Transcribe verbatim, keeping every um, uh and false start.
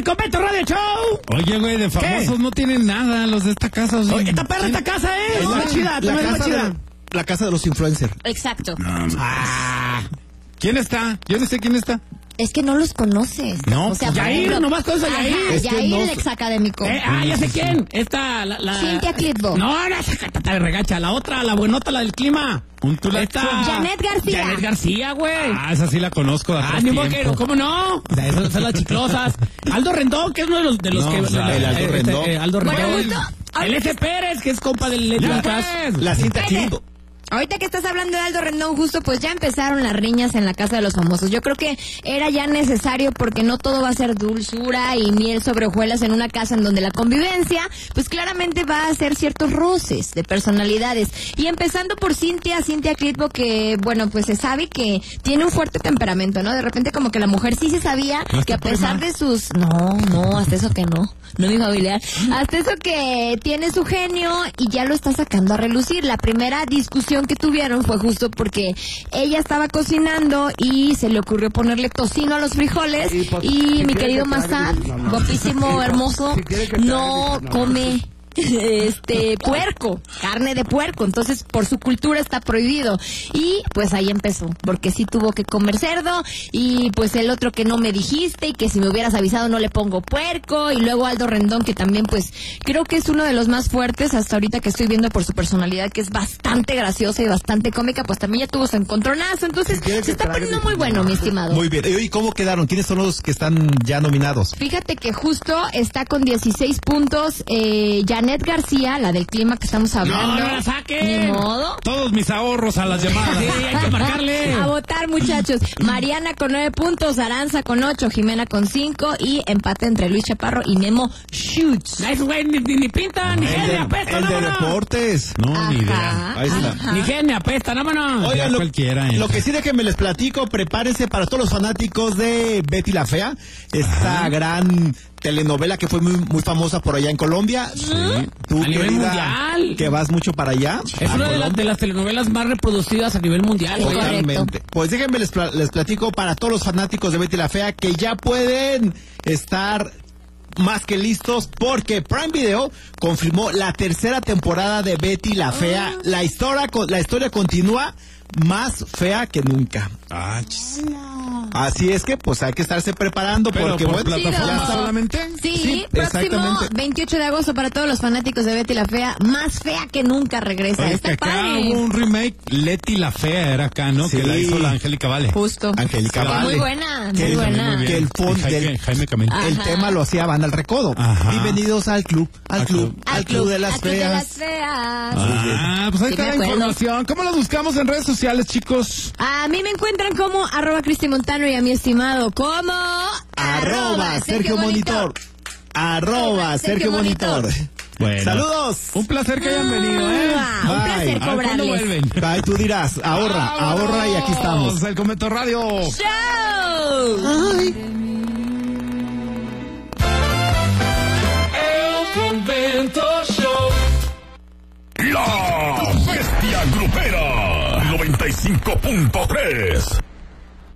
el Cometo Radio Show. Oye, güey, de famosos ¿Qué? No tienen nada los de esta casa. O sea, Oye, esta perra, esta casa, ¿eh? Es No, la, chida, la, también casa chida. de, la casa de los influencers. Exacto. No, ah, ¿quién está? Yo no sé quién está. Es que no los conoces. No, o sea, Yair, ejemplo, nomás conoces a Yair. Ajá, Es que Yair, no- el exacadémico. Eh, ah, ya sé quién. Esta, la... la... Cynthia Clitbo. No, no, esa catata de regacha. La otra, la buenota, la del clima. Un tulazo. Esta... Janet García. Janet García, güey. Ah, esa sí la conozco de Ah, atrás ni modo tiempo. que, ¿cómo no? O sea, esas son las chiclosas. Aldo Rendón, que es uno de los, de los No, que... o sea, el Aldo eh, Rendón. eh, Aldo Bueno, Rendón. justo, El F. Pérez, que es compa del Leti Ya, atrás. pues. La cinta Cállate. Clitbo. Ahorita que estás hablando de Aldo Rendón, justo pues ya empezaron las riñas en la casa de los famosos. Yo creo que era ya necesario porque no todo va a ser dulzura y miel sobre hojuelas en una casa en donde la convivencia, pues claramente va a ser ciertos roces de personalidades. Y empezando por Cynthia, Cynthia Clitbo, que bueno, pues se sabe que tiene un fuerte temperamento, ¿no? De repente como que la mujer sí se sabía ¿No que a está pesar prima? de sus... No, no, hasta eso que no. No mi familiar. Hasta eso que tiene su genio y ya lo está sacando a relucir. La primera discusión que tuvieron fue justo porque ella estaba cocinando y se le ocurrió ponerle tocino a los frijoles Y, pues, y si mi quiere querido que Massad, trague, no, no. guapísimo, hermoso, Si quiere que trague, no no. come este puerco, carne de puerco, entonces por su cultura está prohibido. Y pues ahí empezó, porque sí tuvo que comer cerdo y pues el otro que no me dijiste y que si me hubieras avisado no le pongo puerco, y luego Aldo Rendón, que también pues creo que es uno de los más fuertes hasta ahorita que estoy viendo por su personalidad, que es bastante graciosa y bastante cómica, pues también ya tuvo su encontronazo, entonces Si quiere se que está trague, poniendo muy bueno, mi estimado. Muy bien. ¿Y cómo quedaron? ¿Quiénes son los que están ya nominados? Fíjate que justo está con dieciséis puntos eh, Janet García, la del clima que estamos hablando. No, no la saquen. Ni modo. Todos mis ahorros a las llamadas. Sí, hay que marcarle. A votar, muchachos. Mariana con nueve puntos, Aranza con ocho, Jimena con cinco y empate entre Luis Chaparro y Memo Schutz. Esos güey ni, ni, ni pintan, ni El gen, de, ni apestan, el de vámonos. deportes. No, ni idea. Ajá, Ahí está. ajá. Ni gen, ni apestan, vámonos. Oigan, Ya lo, cualquiera, eh. lo que sí déjenme les platico, prepárense para todos los fanáticos de Betty la Fea, esta gran telenovela que fue muy muy famosa por allá en Colombia. Sí. Tú, A nivel querida, mundial. que vas mucho para allá. Es a una de las, Colombia. de las telenovelas más reproducidas a nivel mundial, güey. Correcto. Totalmente. Pues déjenme les, pla- les platico para todos los fanáticos de Betty la Fea que ya pueden estar más que listos porque Prime Video confirmó la tercera temporada de Betty la Fea. La historia, co- la historia continúa más fea que nunca. Ah, chis. Así es que pues hay que estarse preparando Pero porque por bueno, plataforma Chido. solamente. Sí, Sí, próximo exactamente. veintiocho de agosto para todos los fanáticos de Betty la Fea, más fea que nunca regresa. Oye, Está que acá padre. hubo un remake, Leti la Fea era acá, ¿no? Sí. Que la hizo la Angélica Vale. Justo. Angélica Que Vale. muy buena, Que muy el- buena. que el fondo Y Jaime, del- Jaime Camil. Ah. el Ajá. tema lo hacía Banda al Recodo. Ajá. Bienvenidos al club, al Al club, club. al club de las al club de las feas. feas. Ah, pues ahí Sí, está me la acuerdo. información. ¿Cómo la buscamos en redes sociales, chicos? A mí me encuentran como arroba Cristi Montano y a mi estimado como Arroba Sergio Monitor. Arroba Sergio Monitor. Bueno. Saludos. Un placer que hayan venido, ¿eh? Ah, un Bye. placer A ver, ¿cuándo cobrarles. vuelven? Ay, tú dirás, ahorra, ahorra y aquí estamos. El Cometo Radio. ¡Show! El Convento Show. La Bestia Grupera noventa y cinco punto tres.